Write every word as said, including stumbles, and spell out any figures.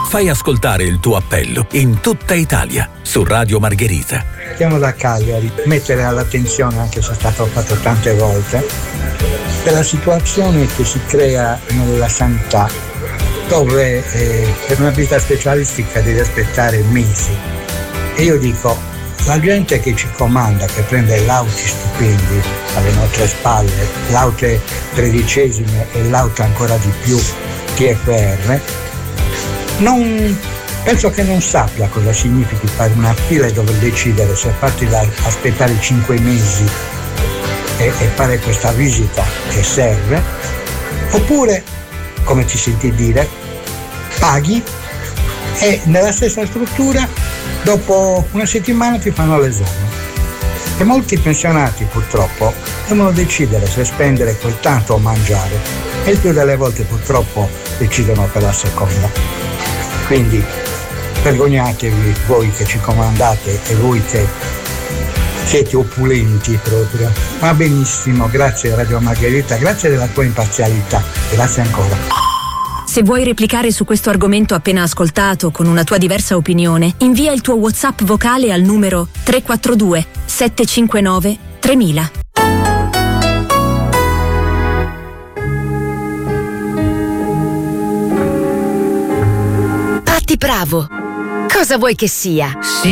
Fai ascoltare il tuo appello in tutta Italia su Radio Margherita. Chiamo da Cagliari, mettere all'attenzione, anche se è stato fatto tante volte, della situazione che si crea nella sanità, dove eh, per una visita specialistica devi aspettare mesi. E io dico, la gente che ci comanda, che prende lauti stipendi alle nostre spalle, laute tredicesime e laute ancora di più T F R, non, penso che non sappia cosa significhi fare una fila e dover decidere se farti da, aspettare cinque mesi e, e fare questa visita che serve, oppure, come ti senti dire, paghi e nella stessa struttura dopo una settimana ti fanno l'esame. E molti pensionati purtroppo devono decidere se spendere quel tanto o mangiare, e il più delle volte purtroppo decidono per la seconda. Quindi vergognatevi voi che ci comandate e voi che siete opulenti proprio. Va benissimo, grazie Radio Margherita, grazie della tua imparzialità, grazie ancora. Se vuoi replicare su questo argomento appena ascoltato con una tua diversa opinione, invia il tuo WhatsApp vocale al numero tre quattro due sette cinque nove tremila. Patti Bravo, cosa vuoi che sia?